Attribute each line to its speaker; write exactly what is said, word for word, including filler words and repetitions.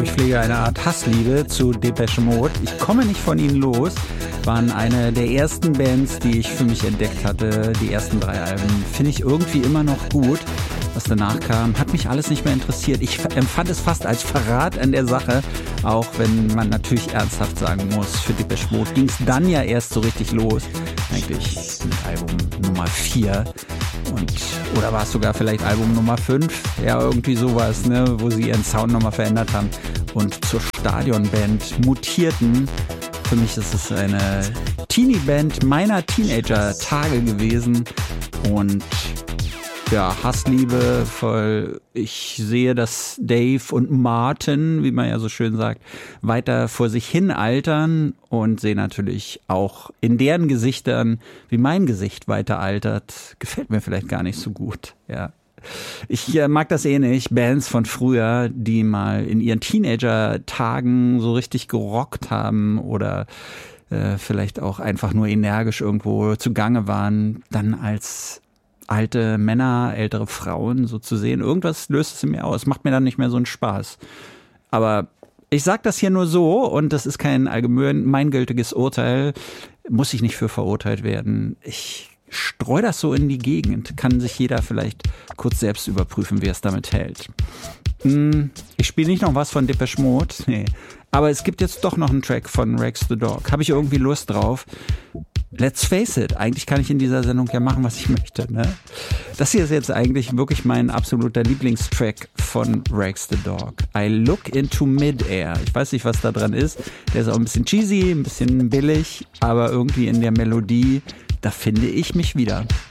Speaker 1: ich pflege eine Art Hassliebe zu Depeche Mode. Ich komme nicht von ihnen los. Waren eine der ersten Bands, die ich für mich entdeckt hatte. Die ersten drei Alben finde ich irgendwie immer noch gut. Was danach kam, hat mich alles nicht mehr interessiert. Ich empfand es fast als Verrat an der Sache, auch wenn man natürlich ernsthaft sagen muss, für Depeche Mode ging es dann ja erst so richtig los. Eigentlich mit Album Nummer vier. Und, oder war es sogar vielleicht Album Nummer fünf? Ja, irgendwie sowas, ne, wo sie ihren Sound nochmal verändert haben und zur Stadionband mutierten. Für mich ist es eine Teenie-Band meiner Teenager-Tage gewesen und ja, Hassliebe voll. Ich sehe, dass Dave und Martin, wie man ja so schön sagt, weiter vor sich hin altern und sehe natürlich auch in deren Gesichtern, wie mein Gesicht weiter altert. Gefällt mir vielleicht gar nicht so gut, ja. Ich äh, mag das eh nicht. Bands von früher, die mal in ihren Teenager-Tagen so richtig gerockt haben oder äh, vielleicht auch einfach nur energisch irgendwo zugange waren, dann als alte Männer, ältere Frauen so zu sehen. Irgendwas löst es in mir aus. Macht mir dann nicht mehr so einen Spaß. Aber ich sag das hier nur so und das ist kein allgemeingültiges Urteil. Muss ich nicht für verurteilt werden. Ich streue das so in die Gegend. Kann sich jeder vielleicht kurz selbst überprüfen, wie er es damit hält. Ich spiele nicht noch was von Depeche Mode. Nee. Aber es gibt jetzt doch noch einen Track von Rags the Dog. Habe ich irgendwie Lust drauf. Let's face it, eigentlich kann ich in dieser Sendung ja machen, was ich möchte, ne? Das hier ist jetzt eigentlich wirklich mein absoluter Lieblingstrack von Rags the Dog. I Look Into Midair. Ich weiß nicht, was da dran ist. Der ist auch ein bisschen cheesy, ein bisschen billig, aber irgendwie in der Melodie, da finde ich mich wieder.